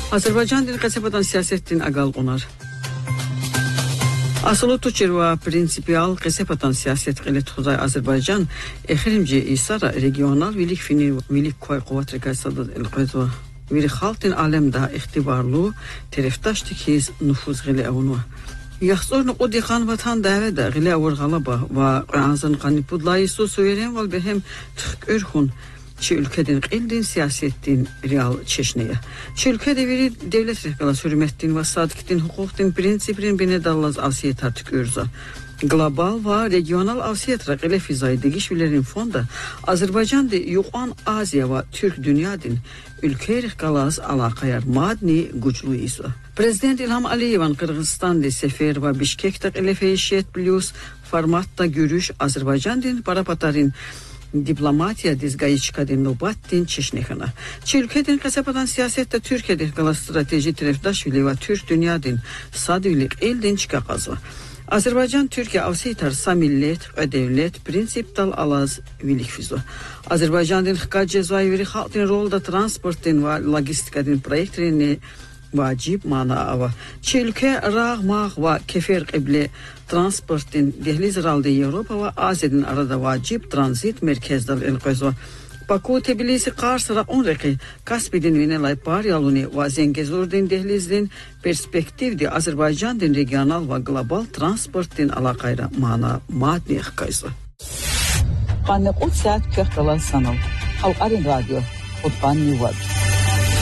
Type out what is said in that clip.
Azərbaycan dil qəsəbədən siyasettin aqal qonar. Asılı tuçer ve prinsipial qəsəbədən siyaset qilet xuzay Azərbaycan exirimci isara regional vilik fini vilik koy qovat rəqəsadı el-qəzva veri xaltin aləmdə ixtibarlı tərəfdaş tikiz nüfuz qili əvunu. Yaxzornu qudixan vatan dəvədə qili əvurğalaba və qanzın qanipudlayısı suyeren val behem tıxq örxun Çi ülkeden qildin siyasettin real çeşneye. Çi ülkede veri devlet rehkalas hürmettin ve sadıktin hukuktin prinsipinin bine dallaz avsiyet artık örza. Global ve regional avsiyet rakile fizayı degişvilerin fonda Azerbaycan de yuqan Azya ve Türk dünyadın ülke rehkalas alakayar madni güçlü isu. Prezident İlham Aliyev'in Kırgızistan'da sefer ve Bişkek'te ile feşiyet biliyoruz formatta görüş Azerbaycan'ın parapatarin diplomatiya dizgayıçkadın nobattin çeşnekana. Çi ülkeden kasapadan siyasette Türkiye'de kala strateji tarafdaşvili ve Türk dünyadın sadülik elden çıkakazı. Azerbaycan Türkiye avsiyitar sa millet ve devlet prinsip dal alaz vilik füzo. Azerbaycan'ın hıkat cezvayı veri halkın rolda transportin ve logistikadın proyektlerini vacib mana ava. Çi ülke rağ, mağ ve kefer qibli transportin dehliz raldı Avrupa ve Asya'nın arada vacib transit merkezdal el-qezva. Baku Tbilisi Kars raqon reki Kaspidin vinelay paryaluni ve Zengezur'din dehlizdin perspektivdi Azerbaycan'din regional ve global transportin alakayra mana madni hıkaysa. Qanne 3 saat köxtalan sanal. Halqarin radyo. Qutban Nivat.